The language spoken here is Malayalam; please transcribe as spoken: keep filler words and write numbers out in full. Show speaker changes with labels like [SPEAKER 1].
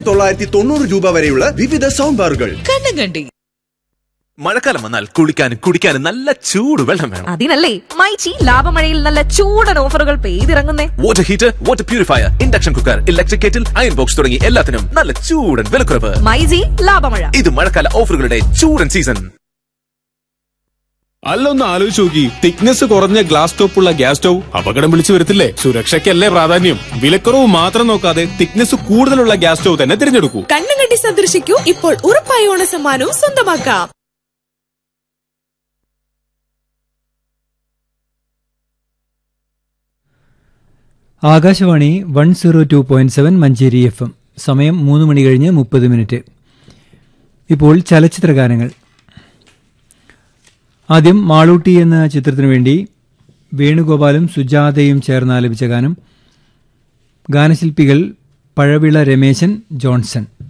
[SPEAKER 1] തൊള്ളായിരത്തി തൊണ്ണൂറ് രൂപ വരെയുള്ള വിവിധ സൗണ്ട് ബാറുകൾ.
[SPEAKER 2] കണ്ടും കണ്ടി.
[SPEAKER 3] മഴക്കാലം വന്നാൽ കുളിക്കാനും കുടിക്കാനും നല്ല ചൂട് വെള്ളം വേണം.
[SPEAKER 2] അതിനല്ലേ മൈച്ചി ലാഭമഴയിൽ നല്ല ചൂടൻ ഓഫറുകൾ പെയ്തിറങ്ങുന്നേ.
[SPEAKER 3] Water heater, water purifier, induction cooker, electric kettle, iron box തുടങ്ങി എല്ലാത്തിനും നല്ല ചൂടൻ വിലക്കുറവ്.
[SPEAKER 2] മൈജി ലാഭമഴ.
[SPEAKER 3] ഇത് മഴക്കാല ഓഫറുകളുടെ ചൂടൻ സീസൺ.
[SPEAKER 4] അല്ലൊന്ന് ആലോചിച്ച് നോക്കി, തിക്നെസ് കുറഞ്ഞ ഗ്ലാസ് ടോപ്പുള്ള ഗ്യാസ് സ്റ്റൗ അപകടം വിളിച്ചു വരത്തില്ലേ? സുരക്ഷയ്ക്കല്ലേ പ്രാധാന്യം. വിലക്കുറവ് മാത്രം നോക്കാതെ തിക്നെസ് കൂടുതലുള്ള ഗ്യാസ് സ്റ്റൗ തന്നെ തിരഞ്ഞെടുക്കൂ.
[SPEAKER 5] കണ്ണും കണ്ടി സന്ദർശിക്കൂ. ഇപ്പോൾ ഉറപ്പായ ഓണ സമ്മാനവും സ്വന്തമാക്കാം.
[SPEAKER 6] Akashvani one zero two point seven Manjeri F M. സമയം മൂന്ന് മണി കഴിഞ്ഞ് മുപ്പത് മിനിറ്റ്. ഇപ്പോൾ ചലച്ചിത്ര ഗാനങ്ങൾ. ആദ്യം മാളൂട്ടി എന്ന ചിത്രത്തിനു വേണ്ടി വേണുഗോപാലും സുജാതയും ചേർന്ന് ആലപിച്ച ഗാനം. ഗാനശില്പികൾ പഴവിള രമേശൻ, ജോൺസൺ.